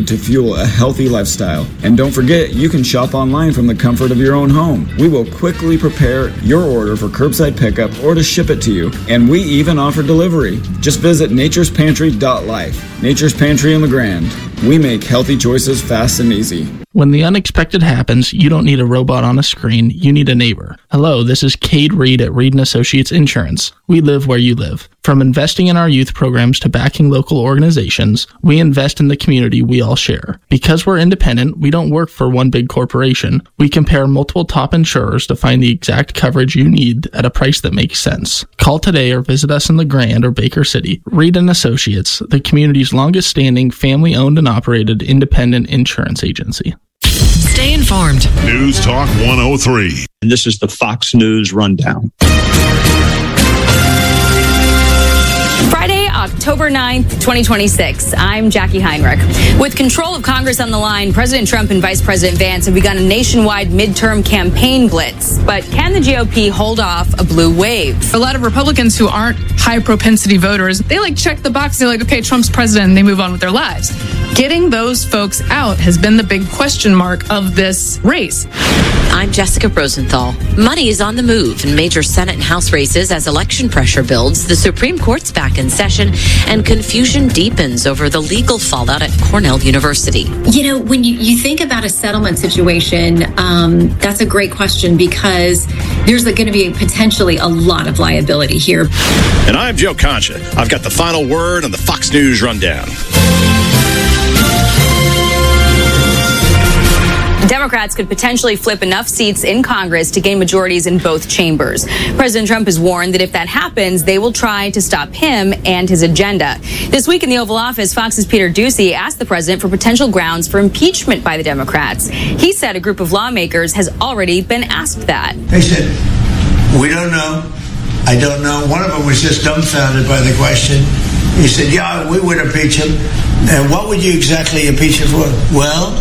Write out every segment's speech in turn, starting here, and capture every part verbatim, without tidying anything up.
food to fuel a healthy lifestyle. And don't forget, you can shop online from the comfort of your own home. We will quickly prepare your order for curbside pickup or to ship it to you. And we even offer delivery. Just visit natures pantry dot life. Nature's Pantry in LeGrand. We make healthy choices fast and easy. When the unexpected happens, you don't need a robot on a screen, you need a neighbor. Hello, this is Cade Reed at Reed and Associates Insurance. We live where you live. From investing in our youth programs to backing local organizations, we invest in the community we all share. Because we're independent, we don't work for one big corporation. We compare multiple top insurers to find the exact coverage you need at a price that makes sense. Call today or visit us in LeGrand or Baker City. Reed and Associates, the community's longest standing, family-owned and operated independent insurance agency. Stay informed. News Talk one oh three. And this is the Fox News Rundown. Friday, October ninth, twenty twenty-six. I'm Jackie Heinrich. With control of Congress on the line, President Trump and Vice President Vance have begun a nationwide midterm campaign blitz. But can the G O P hold off a blue wave? A lot of Republicans who aren't high propensity voters, they like check the box. They're like, okay, Trump's president, and they move on with their lives. Getting those folks out has been the big question mark of this race. I'm Jessica Rosenthal. Money is on the move in major Senate and House races as election pressure builds, the Supreme Court's back in session, and confusion deepens over the legal fallout at Cornell University. You know, when you, you think about a settlement situation, um, that's a great question because there's going to be potentially a lot of liability here. And I'm Joe Concha. I've got the final word on the Fox News Rundown. Democrats could potentially flip enough seats in Congress to gain majorities in both chambers. President Trump has warned that if that happens, they will try to stop him and his agenda. This week in the Oval Office, Fox's Peter Doocy asked the president for potential grounds for impeachment by the Democrats. He said a group of lawmakers has already been asked that. They said, we don't know. I don't know. One of them was just dumbfounded by the question. He said, yeah, we would impeach him. And what would you exactly impeach him for? Well,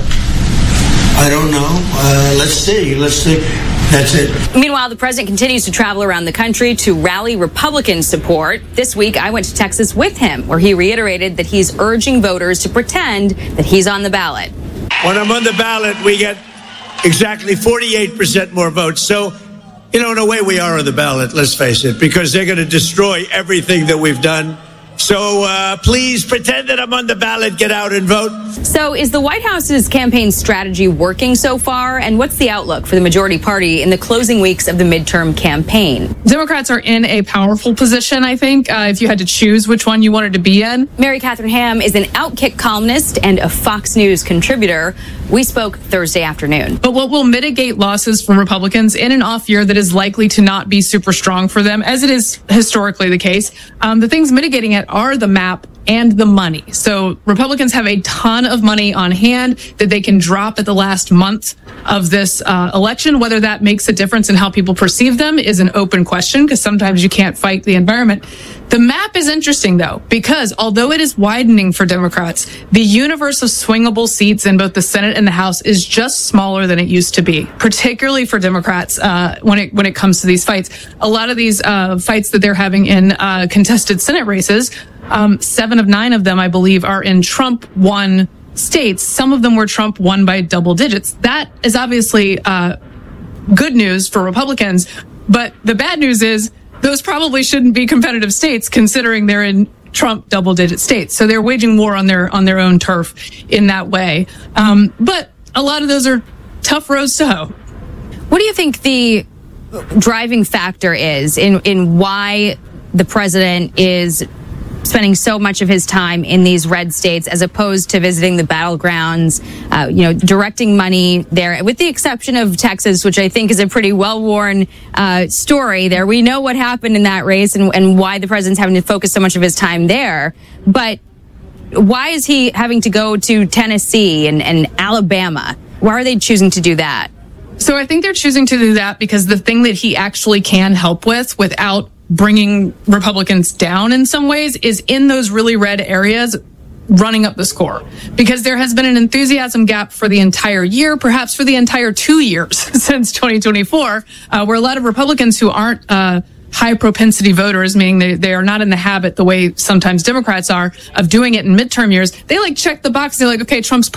I don't know. Uh, let's see. Let's see. That's it. Meanwhile, the president continues to travel around the country to rally Republican support. This week, I went to Texas with him, where he reiterated that he's urging voters to pretend that he's on the ballot. When I'm on the ballot, we get exactly forty-eight percent more votes. So, you know, in a way, we are on the ballot, let's face it, because they're going to destroy everything that we've done. So uh, please pretend that I'm on the ballot. Get out and vote. So is the White House's campaign strategy working so far? And what's the outlook for the majority party in the closing weeks of the midterm campaign? Democrats are in a powerful position, I think, uh, if you had to choose which one you wanted to be in. Mary Catherine Ham is an Outkick columnist and a Fox News contributor. We spoke Thursday afternoon. But what will mitigate losses from Republicans in an off year that is likely to not be super strong for them, as it is historically the case, um, the things mitigating it are the map and the money. So Republicans have a ton of money on hand that they can drop at the last month of this uh, election. Whether that makes a difference in how people perceive them is an open question, because sometimes you can't fight the environment. The map is interesting, though, because although it is widening for Democrats, the universe of swingable seats in both the Senate and the House is just smaller than it used to be, particularly for Democrats uh, when it when it comes to these fights. A lot of these uh, fights that they're having in uh, contested Senate races, um, seven of nine of them, I believe, are in Trump-won states. Some of them were Trump won by double digits. That is obviously uh, good news for Republicans, but the bad news is those probably shouldn't be competitive states, considering they're in Trump double-digit states. So they're waging war on their on their own turf in that way. Um, but a lot of those are tough roads to hoe. What do you think the driving factor is in in why the president is spending so much of his time in these red states as opposed to visiting the battlegrounds, uh, you know, directing money there, with the exception of Texas, which I think is a pretty well-worn uh, story there. We know what happened in that race and, and why the president's having to focus so much of his time there. But why is he having to go to Tennessee and, and Alabama? Why are they choosing to do that? So I think they're choosing to do that because the thing that he actually can help with without bringing Republicans down in some ways is in those really red areas, running up the score, because there has been an enthusiasm gap for the entire year, perhaps for the entire two years since twenty twenty-four, uh, where a lot of Republicans who aren't uh, high propensity voters, meaning they, they are not in the habit the way sometimes Democrats are of doing it in midterm years, they like check the box. They're like, okay, Trump's